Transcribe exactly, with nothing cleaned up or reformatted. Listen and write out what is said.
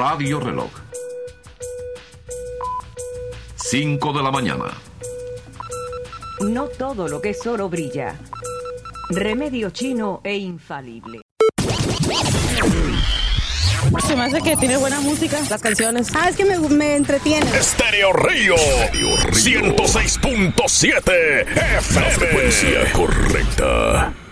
Radio Reloj. cinco de la mañana. No todo lo que es oro brilla. Remedio chino e infalible. Se me hace que tiene buena música, las canciones. Ah, es que me, me entretiene. Estéreo Río, ciento seis punto siete F M. La frecuencia correcta.